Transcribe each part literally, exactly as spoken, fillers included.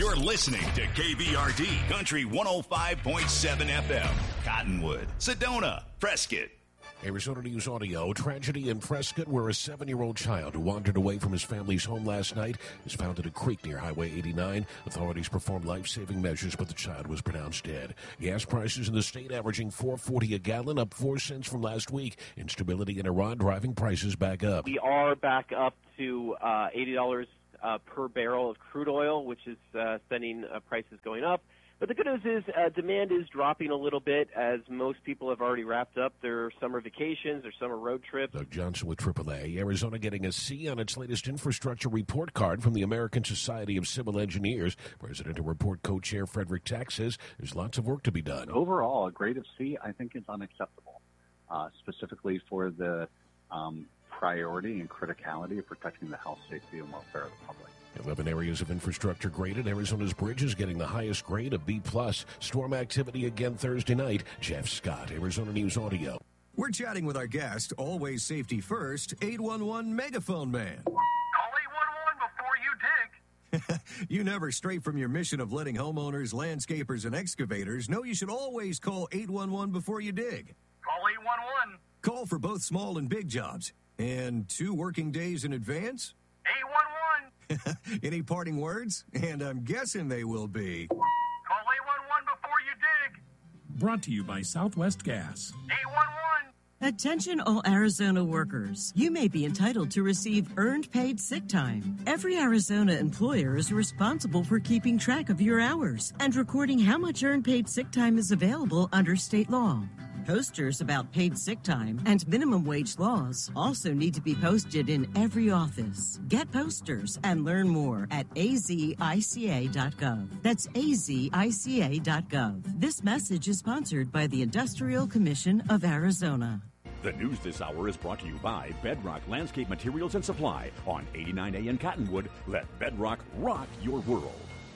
You're listening to K V R D Country one oh five point seven F M. Cottonwood, Sedona, Prescott. Arizona News Audio. Tragedy in Prescott where a seven-year-old child who wandered away from his family's home last night is found in a creek near Highway eighty-nine. Authorities performed life-saving measures, but the child was pronounced dead. Gas prices in the state averaging four forty a gallon, up four cents from last week. Instability in Iran driving prices back up. We are back up to uh, eighty dollars uh, per barrel of crude oil, which is uh, sending uh, prices going up. But the good news is uh, demand is dropping a little bit as most people have already wrapped up their summer vacations, their summer road trips. Doug Johnson with triple A. Arizona getting a C on its latest infrastructure report card from the American Society of Civil Engineers. President and report co-chair Frederick Tack says there's lots of work to be done. Overall, a grade of C I think is unacceptable, uh, specifically for the um, priority and criticality of protecting the health, safety, and welfare of the public. eleven areas of infrastructure graded. Arizona's bridges getting the highest grade, a B plus. Storm activity again Thursday night. Jeff Scott, Arizona News Audio. We're chatting with our guest, always safety first, eight one one Megaphone Man. Call eight one one before you dig. You never stray from your mission of letting homeowners, landscapers, and excavators know you should always call eight one one before you dig. Call eight one one. Call for both small and big jobs. And two working days in advance? eight one one. Any parting words? And I'm guessing they will be. Call eight one one before you dig. Brought to you by Southwest Gas. eight one one. Attention all Arizona workers. You may be entitled to receive earned paid sick time. Every Arizona employer is responsible for keeping track of your hours and recording how much earned paid sick time is available under state law. Posters about paid sick time and minimum wage laws also need to be posted in every office. Get posters and learn more at a z i c a dot gov. That's a z i c a dot gov. This message is sponsored by the Industrial Commission of Arizona. The news this hour is brought to you by Bedrock Landscape Materials and Supply on eighty-nine A in Cottonwood. Let Bedrock rock your world.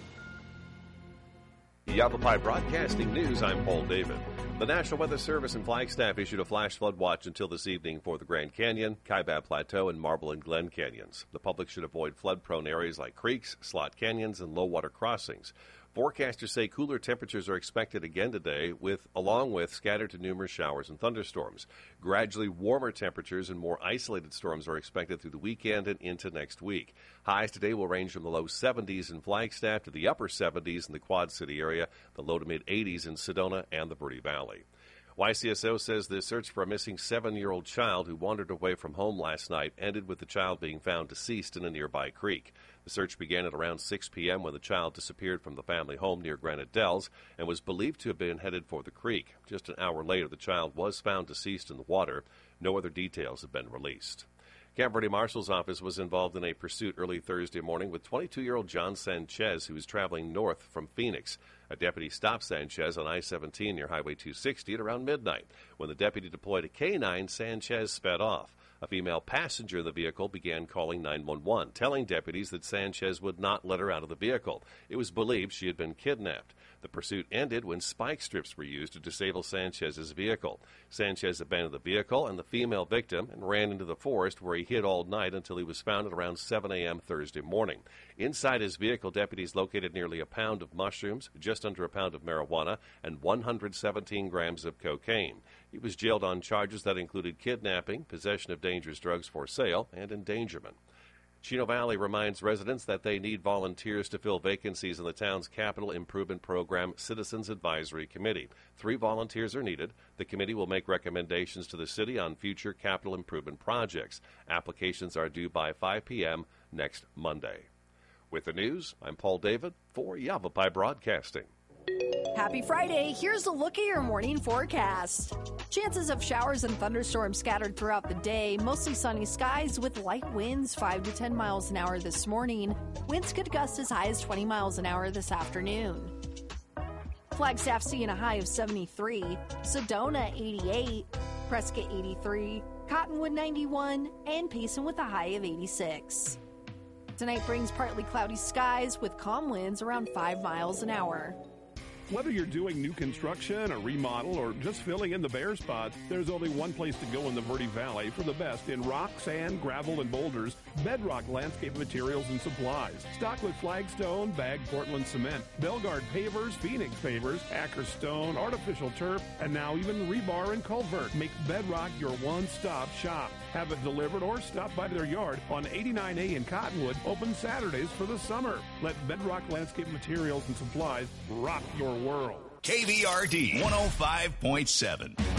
Yavapai Broadcasting News, I'm Paul David. The National Weather Service and Flagstaff issued a flash flood watch until this evening for the Grand Canyon, Kaibab Plateau, and Marble and Glen Canyons. The public should avoid flood-prone areas like creeks, slot canyons, and low-water crossings. Forecasters say cooler temperatures are expected again today, with along with scattered to numerous showers and thunderstorms. Gradually warmer temperatures and more isolated storms are expected through the weekend and into next week. Highs today will range from the low seventies in Flagstaff to the upper seventies in the Quad City area, the low to mid-eighties in Sedona and the Verde Valley. Y C S O says the search for a missing seven-year-old child who wandered away from home last night ended with the child being found deceased in a nearby creek. The search began at around six p.m. when the child disappeared from the family home near Granite Dells and was believed to have been headed for the creek. Just an hour later, the child was found deceased in the water. No other details have been released. Camp Verde Marshal's office was involved in a pursuit early Thursday morning with twenty-two-year-old John Sanchez, who was traveling north from Phoenix. A deputy stopped Sanchez on I seventeen near Highway two sixty at around midnight. When the deputy deployed a K nine, Sanchez sped off. A female passenger in the vehicle began calling nine one one, telling deputies that Sanchez would not let her out of the vehicle. It was believed she had been kidnapped. The pursuit ended when spike strips were used to disable Sanchez's vehicle. Sanchez abandoned the vehicle and the female victim and ran into the forest where he hid all night until he was found at around seven a.m. Thursday morning. Inside his vehicle, deputies located nearly a pound of mushrooms, just under a pound of marijuana, and one hundred seventeen grams of cocaine. He was jailed on charges that included kidnapping, possession of dangerous drugs for sale, and endangerment. Chino Valley reminds residents that they need volunteers to fill vacancies in the town's Capital Improvement Program Citizens Advisory Committee. Three volunteers are needed. The committee will make recommendations to the city on future capital improvement projects. Applications are due by five p.m. next Monday. With the news, I'm Paul David for Yavapai Broadcasting. Happy Friday. Here's a look at your morning forecast. Chances of showers and thunderstorms scattered throughout the day. Mostly sunny skies with light winds five to ten miles an hour this morning. Winds could gust as high as twenty miles an hour this afternoon. Flagstaff seeing a high of seventy-three. Sedona eighty-eight. Prescott eighty-three. Cottonwood ninety-one. And Payson with a high of eighty-six. Tonight brings partly cloudy skies with calm winds around five miles an hour. Whether you're doing new construction, a remodel, or just filling in the bare spots, there's only one place to go in the Verde Valley for the best in rock, sand, gravel, and boulders. Bedrock Landscape Materials and Supplies. Stock with Flagstone, bagged Portland cement, Belgard pavers, Phoenix pavers, Acker stone, artificial turf, and now even rebar and culvert. Make Bedrock your one-stop shop. Have it delivered or stop by their yard on eighty-nine A in Cottonwood, open Saturdays for the summer. Let Bedrock Landscape Materials and Supplies rock your world. K V R D one oh five point seven.